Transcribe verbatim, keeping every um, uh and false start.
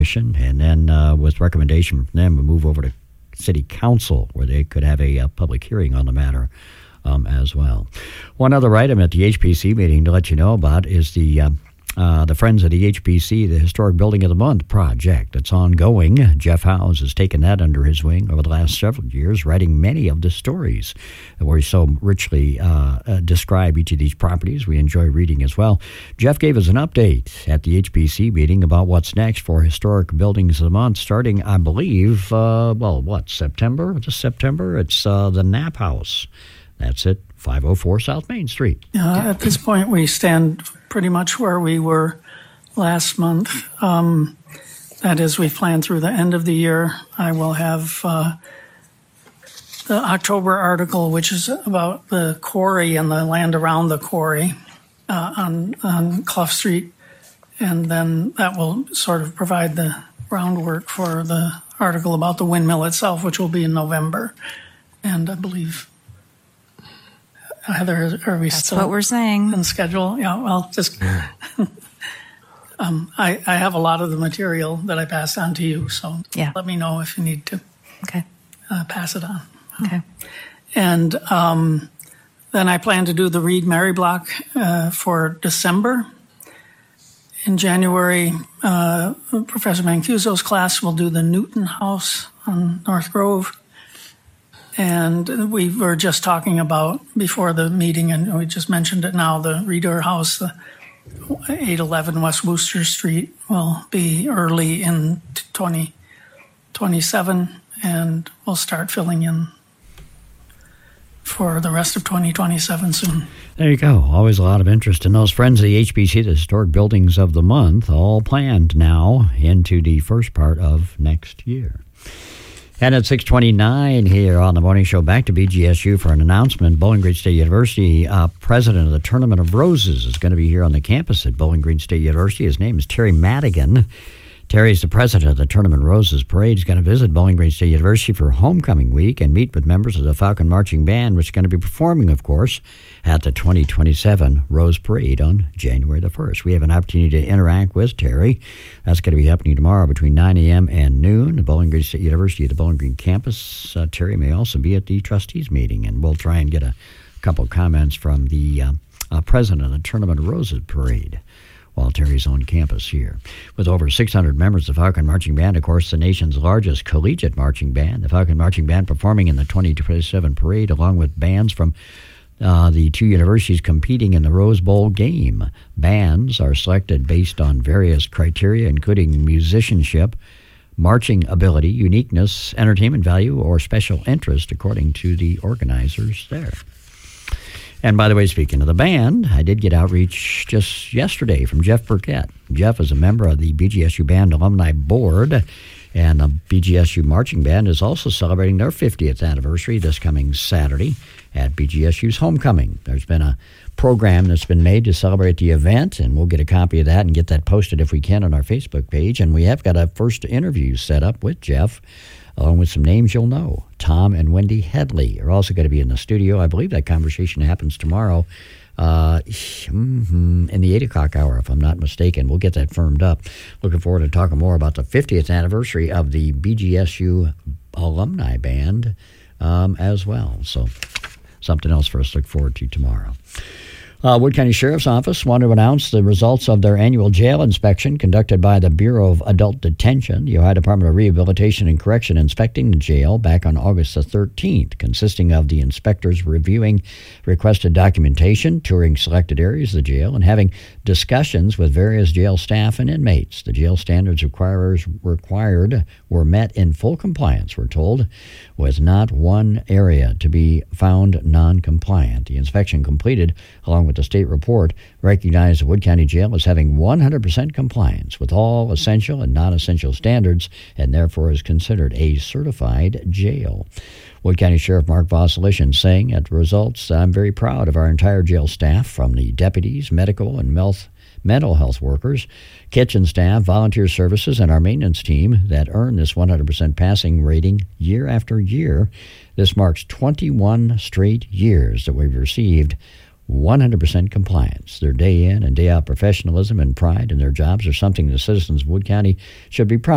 commission, and then uh, with recommendation from them, we move over to city council where they could have a, a public hearing on the matter um, as well. One other item at the H P C meeting to let you know about is the uh, uh, the Friends of the H P C, the Historic Building of the Month project. It's ongoing. Jeff Howes has taken that under his wing over the last several years, writing many of the stories where he so richly uh, uh, describe each of these properties. We enjoy reading as well. Jeff gave us an update at the H P C meeting about what's next for Historic Buildings of the Month, starting, I believe, uh, well, what, September? This September? It's uh, the Knapp House. That's it, five oh four South Main Street. Uh, at this point, we stand pretty much where we were last month. Um, that is, we've planned through the end of the year. I will have uh, the October article, which is about the quarry and the land around the quarry uh, on, on Clough Street. And then that will sort of provide the groundwork for the article about the windmill itself, which will be in November. And I believe... Heather, are we That's still what we're saying. on schedule? Yeah, well, just um, I, I have a lot of the material that I passed on to you, so yeah. let me know if you need to okay. uh, pass it on. Okay. And um, then I plan to do the Reed Mary block uh, for December. In January, uh, Professor Mancuso's class will do the Newton House on North Grove. And we were just talking about, before the meeting, and we just mentioned it now, the Reeder House, the eight eleven West Wooster Street, will be early in twenty twenty-seven, and we'll start filling in for the rest of twenty twenty-seven soon. There you go. Always a lot of interest in those Friends of the H P C, the Historic Buildings of the Month, all planned now into the first part of next year. And at six twenty-nine here on the morning show, back to B G S U for an announcement. Bowling Green State University uh, president of the Tournament of Roses is going to be here on the campus at Bowling Green State University. His name is Terry Madigan. Terry's the president of the Tournament of Roses Parade. He's going to visit Bowling Green State University for homecoming week and meet with members of the Falcon Marching Band, which is going to be performing, of course, at the twenty twenty-seven Rose Parade on January the first. We have an opportunity to interact with Terry. That's going to be happening tomorrow between nine a.m. and noon at Bowling Green State University at the Bowling Green campus. Uh, Terry may also be at the trustees meeting, and we'll try and get a couple of comments from the uh, uh, president of the Tournament of Roses Parade while Terry's on campus here. With over six hundred members, the Falcon Marching Band, of course, the nation's largest collegiate marching band, the Falcon Marching Band performing in the twenty twenty-seven parade, along with bands from uh, the two universities competing in the Rose Bowl game. Bands are selected based on various criteria, including musicianship, marching ability, uniqueness, entertainment value, or special interest, according to the organizers there. And by the way, speaking of the band, I did get outreach just yesterday from Jeff Burkett. Jeff is a member of the B G S U Band Alumni Board, and the B G S U Marching Band is also celebrating their fiftieth anniversary this coming Saturday at B G S U's Homecoming. There's been a program that's been made to celebrate the event, and we'll get a copy of that and get that posted if we can on our Facebook page. And we have got a first interview set up with Jeff, along with some names you'll know. Tom and Wendy Headley are also going to be in the studio. I believe that conversation happens tomorrow uh, in the eight o'clock hour, if I'm not mistaken. We'll get that firmed up. Looking forward to talking more about the fiftieth anniversary of the B G S U Alumni Band um, as well. So something else for us to look forward to tomorrow. Uh, Wood County Sheriff's Office wanted to announce the results of their annual jail inspection conducted by the Bureau of Adult Detention. The Ohio Department of Rehabilitation and Correction inspecting the jail back on August the thirteenth, consisting of the inspectors reviewing requested documentation, touring selected areas of the jail, and having discussions with various jail staff and inmates. The jail standards requirers required were met in full compliance, we're told, with not one area to be found non-compliant. The inspection completed, along with the state report, recognized the Wood County Jail as having one hundred percent compliance with all essential and non-essential standards, and therefore is considered a certified jail. Wood County Sheriff Mark Voslishin saying at the results, I'm very proud of our entire jail staff, from the deputies, medical and health, mental health workers, kitchen staff, volunteer services, and our maintenance team that earn this one hundred percent passing rating year after year. This marks twenty-one straight years that we've received one hundred percent compliance. Their day in and day out professionalism and pride in their jobs are something the citizens of Wood County should be proud